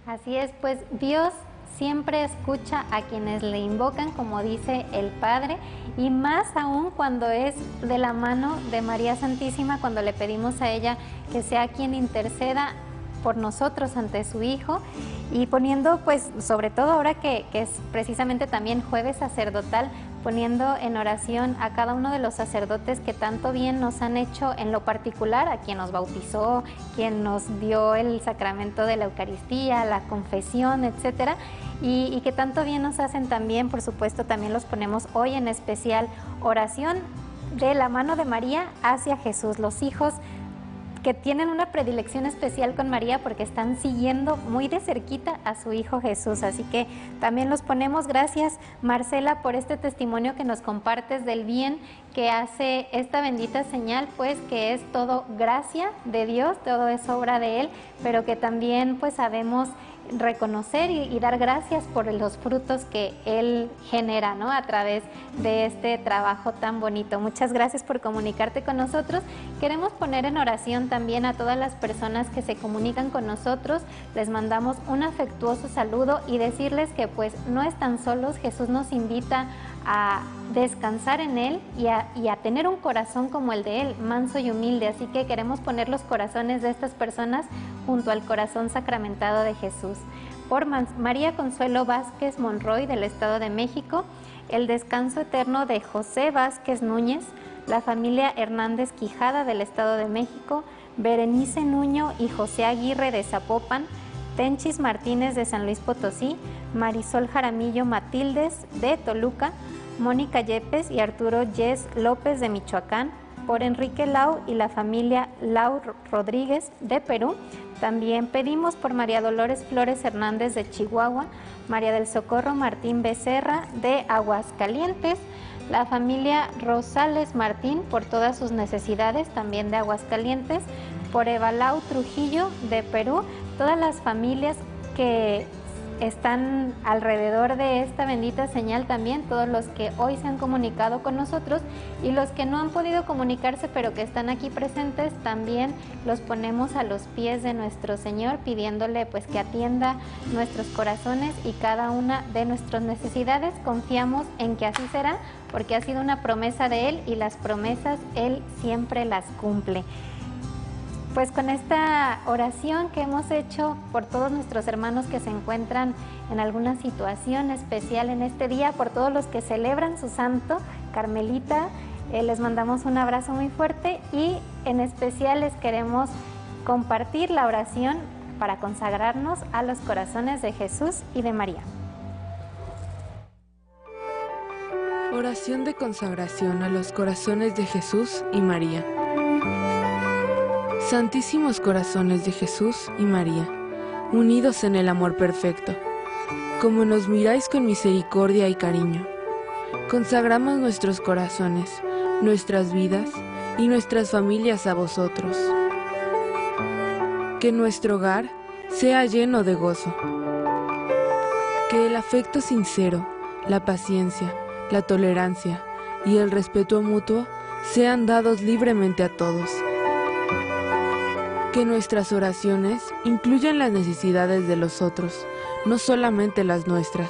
Así es, pues Dios siempre escucha a quienes le invocan, como dice el Padre, y más aún cuando es de la mano de María Santísima, cuando le pedimos a ella que sea quien interceda por nosotros ante su Hijo, y poniendo, pues, sobre todo ahora que es precisamente también jueves sacerdotal, poniendo en oración a cada uno de los sacerdotes que tanto bien nos han hecho en lo particular, a quien nos bautizó, quien nos dio el sacramento de la Eucaristía, la confesión, etcétera, y que tanto bien nos hacen también. Por supuesto, también los ponemos hoy en especial oración de la mano de María hacia Jesús, los hijos que tienen una predilección especial con María porque están siguiendo muy de cerquita a su Hijo Jesús. Así que también los ponemos. Gracias, Marcela, por este testimonio que nos compartes del bien que hace esta bendita señal, pues que es todo gracia de Dios, todo es obra de Él, pero que también pues sabemos reconocer y dar gracias por los frutos que Él genera, ¿no?, a través de este trabajo tan bonito. Muchas gracias por comunicarte con nosotros. Queremos poner en oración también a todas las personas que se comunican con nosotros. Les mandamos un afectuoso saludo y decirles que pues no están solos. Jesús nos invita a descansar en Él y a tener un corazón como el de Él, manso y humilde. Así que queremos poner los corazones de estas personas junto al corazón sacramentado de Jesús. Por María Consuelo Vázquez Monroy, del Estado de México, el descanso eterno de José Vázquez Núñez, la familia Hernández Quijada, del Estado de México, Berenice Nuño y José Aguirre, de Zapopan, Tenchis Martínez, de San Luis Potosí, Marisol Jaramillo Matildes, de Toluca, Mónica Yepes y Arturo Yes López, de Michoacán, por Enrique Lau y la familia Lau Rodríguez, de Perú. También pedimos por María Dolores Flores Hernández, de Chihuahua, María del Socorro Martín Becerra, de Aguascalientes, la familia Rosales Martín por todas sus necesidades, también de Aguascalientes, por Evalau Trujillo, de Perú, todas las familias que están alrededor de esta bendita señal también, todos los que hoy se han comunicado con nosotros y los que no han podido comunicarse pero que están aquí presentes, también los ponemos a los pies de nuestro Señor, pidiéndole pues que atienda nuestros corazones y cada una de nuestras necesidades. Confiamos en que así será, porque ha sido una promesa de Él y las promesas Él siempre las cumple. Pues con esta oración que hemos hecho por todos nuestros hermanos que se encuentran en alguna situación especial en este día, por todos los que celebran su santo, Carmelita, les mandamos un abrazo muy fuerte y en especial les queremos compartir la oración para consagrarnos a los corazones de Jesús y de María. Oración de consagración a los corazones de Jesús y María. Santísimos corazones de Jesús y María, unidos en el amor perfecto, como nos miráis con misericordia y cariño, consagramos nuestros corazones, nuestras vidas y nuestras familias a vosotros. Que nuestro hogar sea lleno de gozo. Que el afecto sincero, la paciencia, la tolerancia y el respeto mutuo sean dados libremente a todos. Que nuestras oraciones incluyan las necesidades de los otros, no solamente las nuestras.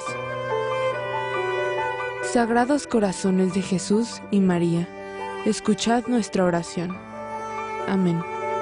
Sagrados corazones de Jesús y María, escuchad nuestra oración. Amén.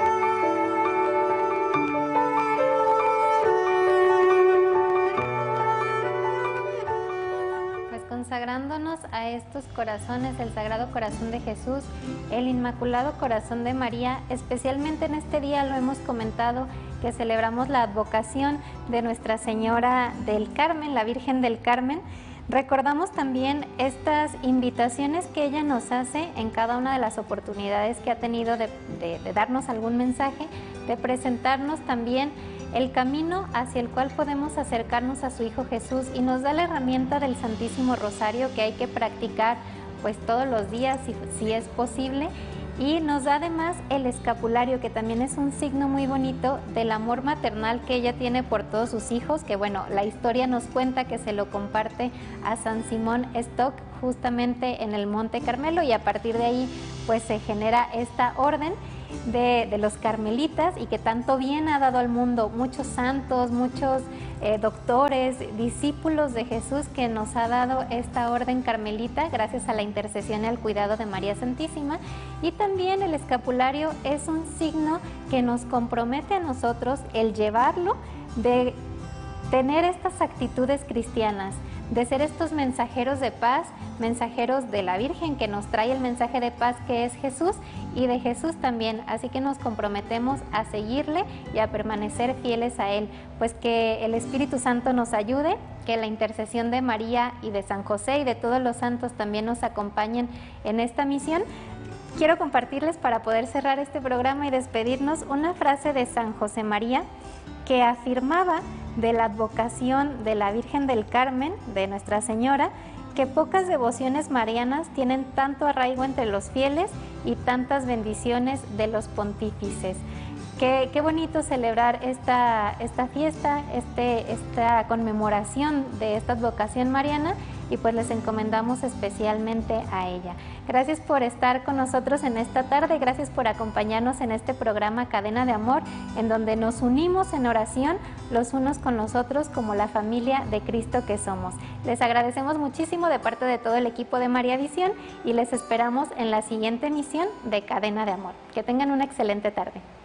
Consagrándonos a estos corazones, el Sagrado Corazón de Jesús, el Inmaculado Corazón de María, especialmente en este día lo hemos comentado que celebramos la advocación de Nuestra Señora del Carmen, la Virgen del Carmen. Recordamos también estas invitaciones que ella nos hace en cada una de las oportunidades que ha tenido de darnos algún mensaje, de presentarnos también el camino hacia el cual podemos acercarnos a su Hijo Jesús, y nos da la herramienta del Santísimo Rosario que hay que practicar pues todos los días si es posible, y nos da además el escapulario, que también es un signo muy bonito del amor maternal que ella tiene por todos sus hijos, que bueno, la historia nos cuenta que se lo comparte a San Simón Stock justamente en el Monte Carmelo, y a partir de ahí pues se genera esta orden de los carmelitas, y que tanto bien ha dado al mundo, muchos santos, muchos doctores, discípulos de Jesús que nos ha dado esta orden carmelita gracias a la intercesión y al cuidado de María Santísima. Y también el escapulario es un signo que nos compromete a nosotros el llevarlo, de tener estas actitudes cristianas, de ser estos mensajeros de paz, mensajeros de la Virgen que nos trae el mensaje de paz que es Jesús, y de Jesús también. Así que nos comprometemos a seguirle y a permanecer fieles a Él. Pues que el Espíritu Santo nos ayude, que la intercesión de María y de San José y de todos los santos también nos acompañen en esta misión. Quiero compartirles, para poder cerrar este programa y despedirnos, una frase de San José María que afirmaba de la advocación de la Virgen del Carmen, de Nuestra Señora, que pocas devociones marianas tienen tanto arraigo entre los fieles y tantas bendiciones de los pontífices. Qué bonito celebrar esta fiesta, esta conmemoración de esta advocación mariana, y pues les encomendamos especialmente a ella. Gracias por estar con nosotros en esta tarde, gracias por acompañarnos en este programa Cadena de Amor, en donde nos unimos en oración los unos con los otros como la familia de Cristo que somos. Les agradecemos muchísimo de parte de todo el equipo de María Visión y les esperamos en la siguiente emisión de Cadena de Amor. Que tengan una excelente tarde.